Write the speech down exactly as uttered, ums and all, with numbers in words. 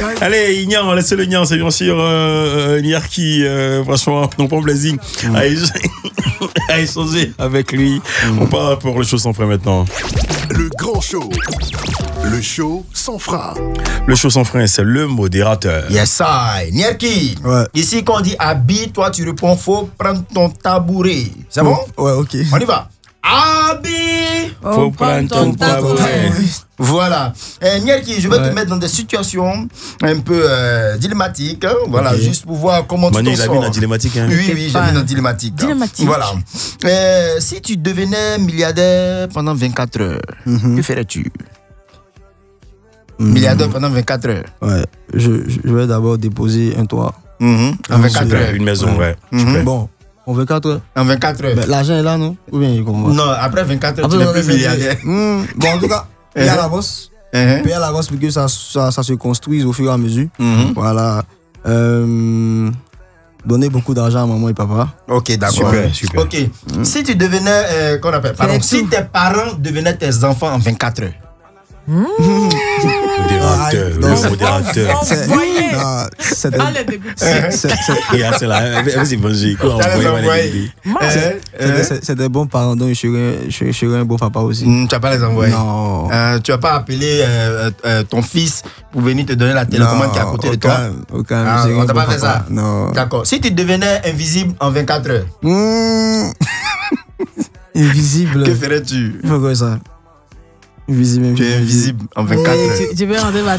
Allez, Ignan, laissez le Ignan, c'est bien sûr euh, Niar qui, euh, franchement, non pas plaisir mm. à, échanger, à échanger avec lui. Mm. On part pour le show sans frein maintenant. Le grand show. Le show sans frein. Le show sans frein, c'est le modérateur. Yes, I. Nierki. Ouais. Ici, quand on dit habille, toi, tu réponds faut prendre ton tabouret. C'est bon? Ouais, ok. On y va. Habille. Faut prendre ton tabouret. Voilà. Eh, Nierki, je vais ouais. te mettre dans des situations un peu euh, dilématiques. Hein? Voilà, okay. Juste pour voir comment Manu, tu t'en sors. sors. Manu, il a mis dans dilématique. Hein? Oui, oui, j'ai mis dans dilématique. Dilématique. Voilà. Eh, si tu devenais milliardaire pendant vingt-quatre heures, mm-hmm. que ferais-tu? Milliardaire pendant vingt-quatre heures. Ouais, je, je vais d'abord déposer un toit. Mm-hmm. En vingt-quatre heures. Une maison, ouais. ouais. Mm-hmm. Bon, en vingt-quatre heures. En vingt-quatre heures. Ben, l'argent est là, non? Ou bien il commence? Non, après vingt-quatre heures, après, tu n'es plus milliardaire. Mmh. Bon, en tout cas, payer à l'avance. Uh-huh. Payer à l'avance pour que ça, ça, ça se construise au fur et à mesure. Mm-hmm. Voilà. Euh, donner beaucoup d'argent à maman et papa. Ok, d'accord. Super, super. Ok. Mm. Si tu devenais, euh, qu'on appelle, pardon, si tes parents devenaient tes enfants en vingt-quatre heures. Mmh. Modérateur, non, le modérateur. C'est, non, c'est des, c'est, c'est, c'est, et c'est là, vas-y, vas-y. C'est des bons parents, donc je serais, je serais un bon papa aussi. Mm, tu vas pas les envoyer. Non. Euh, tu vas pas appeler euh, euh, ton fils pour venir te donner la télécommande qui est à côté aucun, de toi. Aucun. Ah, on t'a bon pas fait papa. ça. Non. D'accord. Si tu devenais invisible en vingt-quatre heures. Mmh. Invisible. Que ferais-tu? Pourquoi ça? Invisible. Tu es invisible en vingt-quatre heures. Tu, tu veux rentrer